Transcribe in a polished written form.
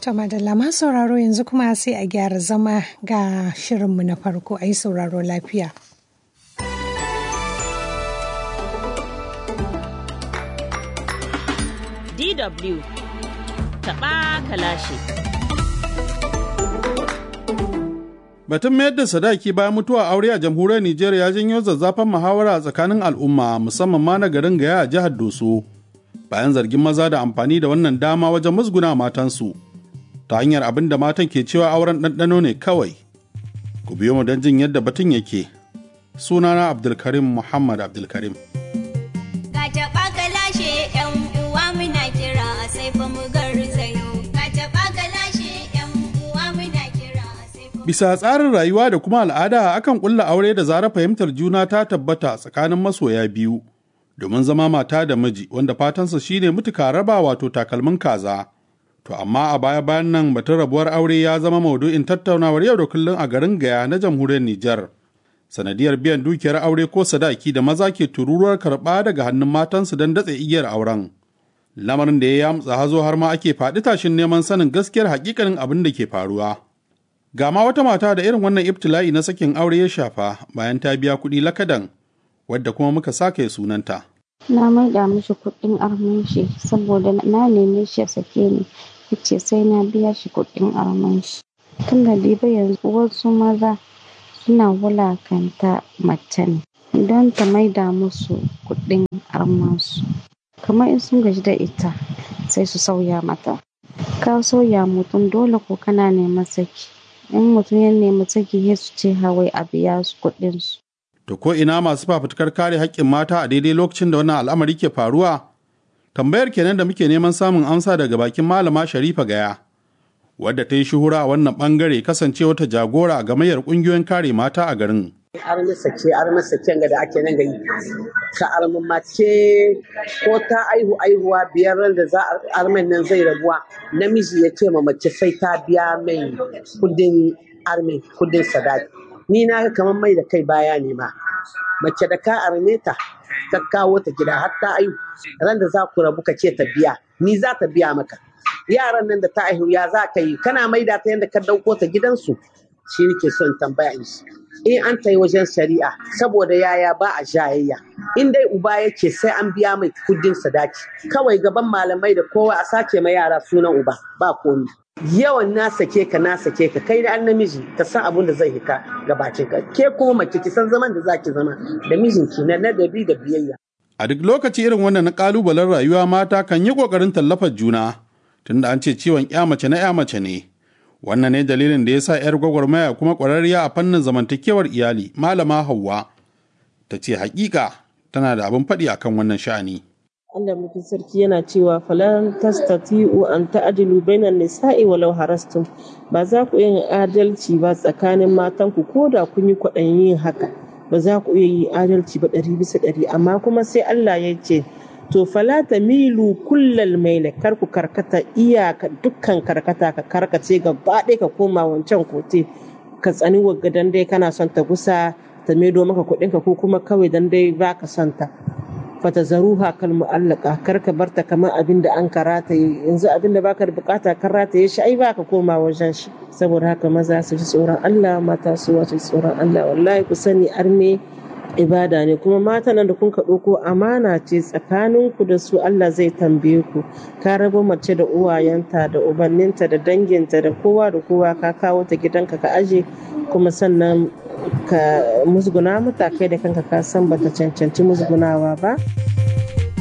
To madalla ma sauraro yanzu kuma sai a gyara zama ga shirinmu na farko a yi sauraro lafiya. DW taɓa kalashe. Batun mayar da sadaki bayan mutuwa aure a jamhuriyar Nijar ya janyo zazzafan muhawara a tsakanin al'umma musamman ma na garin Gaya a jihar Doso. Bayan zargin maza da amfani da wannan dama wajen musguna matansu ta hanyar abin da matan ke cewa auren ɗanɗano ne kawai. Ku biyo mu don jin yadda batun yake. Sunana Abdulkarim Muhammad Abdulkarim. Bisa tsarin rayuwa da kuma al'ada akan ƙulla aure da zarar fahimtar juna ta tabbata tsakanin masoya biyu domin zama mata da miji wanda fatansa shine mutuka raba wato takalmin kaza. To amma a baya-bayan nan batun rabuwar aure ya zama maudu'in tattaunawar yau da kullum a garin Gaya na jamhuriyar Nijar. Sanadiyar biyan dukiyar aure ko sadaki da maza ke tururuwar karɓa daga hannun matansu don datse igiyar auren. Lamarin da ya yamutsa hazo har ma ake faɗi tashin neman sanin gaskiyar hakikanin abin da ke faruwa. Ga ma wata mata da irin wannan ibtila'i na sakin aure ya shafa bayan ta biya kuɗi lakadan, wadda kuma muka sake sunanta. Na maida mishi kuɗin arman shi saboda na neme shi ya sake ni. Yace sai na biya shi kuɗin arman shi. Tun da diba yanzu wasu maza suna wulakanta mace ne don ta maida musu kuɗin armansu. Kamar in sun gaji da ita sai su sauya mata. Ka sauya mutum dole ko kana neman saki. In mutum ya nemi saki ya su ce hawai a biya su kuɗinsu. To ko ina masu fafutukar kare haƙƙin mata a daidai lokacin da wannan al'amari ke faruwa? Tambayar kenan da muke neman samun amsa daga bakin Malama Sharifa Gaya, wadda ta yi shuhura a wannan ɓangare kasancewa ta jagora a gamayyar ƙungiyoyin kare mata a garin. Armasaken da ake nan gani ka armamace ko ta aihuwa biyar da za a armen nan zai rabuwa namiji ya ce ma mace sai ta biya mai kudin sadaki. Ni na ga kamar mai da kai baya ne ma mace da ka arme ta ka kawo ta gida har ta aihu ran da za ku rabu ka ce ta biya ni za ta biya maka yaran nan da ta aihu ya za ka yi kana maida ta yadda ka dauko ta gidansu shi nake son tambaya shi. In an ta yi wajen shari'a saboda yaya ba a jayayya in dai uba yake sai an biya mai kudin sadaki kawai gaban malamai da kowa a sace ma yara sunan uba ba komi yawan na sake ka kai da an namiji ka san abin da zai hita ga bakin ka ke kuma mace ki san zaman da zaki zama da mijinki na ladabi da biyayya. A duk lokaci irin wannan na kalubalen rayuwa mata kan yi kokarin tallafar juna tunda an ce ciwon ya mace na ya mace ne. Wannan ne dalilin da ya sa 'yar gwagwarmaya kuma ƙwararriya a fannin zamantakewar iyali, Malama Hauwa, ta ce haƙiƙa tana da abin faɗi akan wannan sha'ani. Allah mutum sarki yana cewa falan tastati'u an ta'dilu bainan nisa'i walau harastum. Ba za ku yin adalci ba tsakanin matanku ko da kun yi kwaɗayin yin haka. Ba za ku iya yi adalci ba 100%, amma kuma sai Allah ya ce to fala tamilu kullal mail kar ku karkata iyaka dukkan karkata ka karkace gaba ɗaya ka koma wancan kote ka tsani wagga dan dai kana son ta gusa ta maido maka kuɗin ka ko kuma kawai dan dai baka son ta fatazaruha kal mu'allaka kar ka barta kamar abin da an karata yanzu abin da baka da bukata kan rataye shi ai baka koma wajen shi. Saboda haka maza su ji tsoron Allah mata su ji tsoron Allah wallahi ku sani arme ibada ne kuma mata nan da kun ka ɗauko amana ce tsakaninku da su Allah zai tambaye ku ka rabo mace da uwayenta da ubanninta da danginta da kowa ka kawo ta gidanka ka aje kuma sannan ka musguna mata kai da kanka ka san bata cancanci musgunawa ba.